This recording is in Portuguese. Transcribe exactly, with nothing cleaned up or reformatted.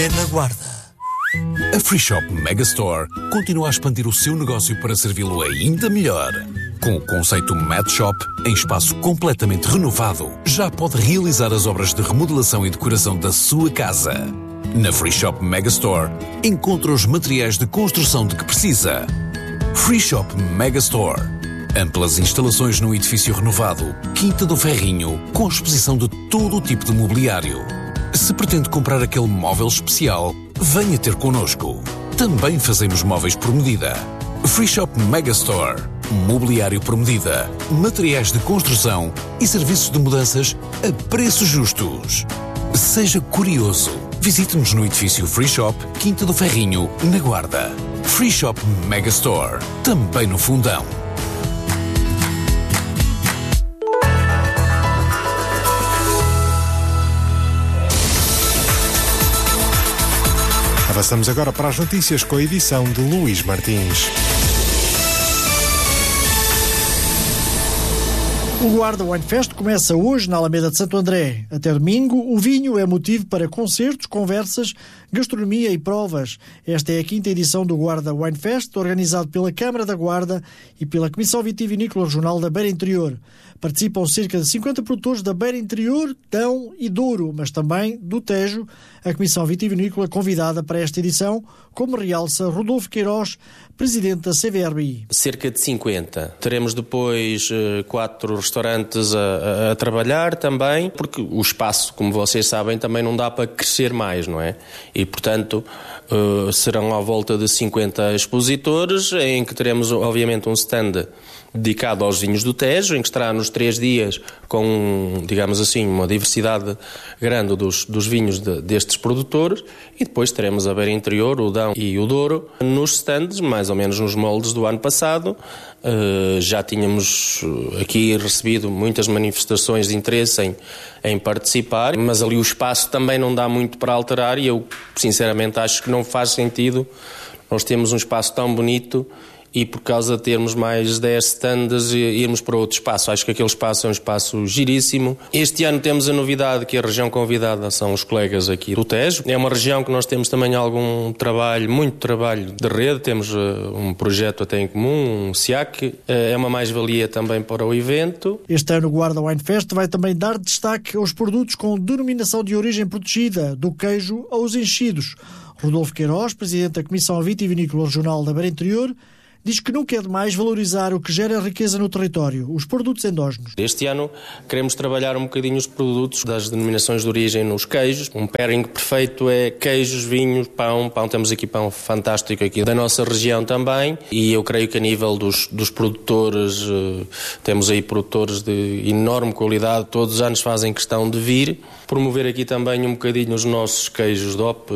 É na Guarda. A Free Shop Megastore continua a expandir o seu negócio para servi-lo ainda melhor. Com o conceito Mad Shop, em espaço completamente renovado, já pode realizar as obras de remodelação e decoração da sua casa. Na Free Shop Megastore, encontra os materiais de construção de que precisa. Free Shop Megastore. Amplas instalações num edifício renovado, Quinta do Ferrinho, com exposição de todo o tipo de mobiliário. Se pretende comprar aquele móvel especial, venha ter connosco. Também fazemos móveis por medida. Free Shop Megastore. Mobiliário por medida, materiais de construção e serviços de mudanças a preços justos. Seja curioso. Visite-nos no edifício Free Shop, Quinta do Ferrinho, na Guarda. Free Shop Megastore. Também no Fundão. Avançamos agora para as notícias com a edição de Luís Martins. O Guarda Wine Fest começa hoje na Alameda de Santo André. Até domingo, o vinho é motivo para concertos, conversas, gastronomia e provas. Esta é a quinta edição do Guarda Wine Fest, organizado pela Câmara da Guarda e pela Comissão Vitivinícola Regional da Beira Interior. Participam cerca de cinquenta produtores da Beira Interior, Dão e Douro, mas também do Tejo, a Comissão Vitivinícola convidada para esta edição, como realça Rodolfo Queiroz, presidente da C V R B I. Cerca de cinquenta. Teremos depois quatro restaurantes a, a, a trabalhar também, porque o espaço, como vocês sabem, também não dá para crescer mais, não é? E, portanto, uh, serão à volta de cinquenta expositores, em que teremos, obviamente, um stand dedicado aos vinhos do Tejo, em que estará nos três dias com, digamos assim, uma diversidade grande dos, dos vinhos de, destes produtores, e depois teremos a Beira Interior, o Dão e o Douro nos stands, mais ou menos nos moldes do ano passado. Uh, já tínhamos aqui recebido muitas manifestações de interesse em, em participar, mas ali o espaço também não dá muito para alterar, e eu sinceramente acho que não faz sentido nós temos um espaço tão bonito e por causa de termos mais dez stands irmos para outro espaço. Acho que aquele espaço é um espaço giríssimo. Este ano temos a novidade que a região convidada são os colegas aqui do Tejo. É uma região que nós temos também algum trabalho, muito trabalho de rede. Temos uh, um projeto até em comum, um S I A C. Uh, é uma mais-valia também para o evento. Este ano o Guarda Wine Fest vai também dar destaque aos produtos com denominação de origem protegida, do queijo aos enchidos. Rodolfo Queiroz, presidente da Comissão Vitivinícola Regional da Beira Interior, diz que nunca é demais valorizar o que gera riqueza no território, os produtos endógenos. Este ano queremos trabalhar um bocadinho os produtos das denominações de origem nos queijos. Um pairing perfeito é queijos, vinhos, pão. Pão, temos aqui pão fantástico aqui da nossa região também. E eu creio que a nível dos, dos produtores, temos aí produtores de enorme qualidade, todos os anos fazem questão de vir. Promover aqui também um bocadinho os nossos queijos D O P,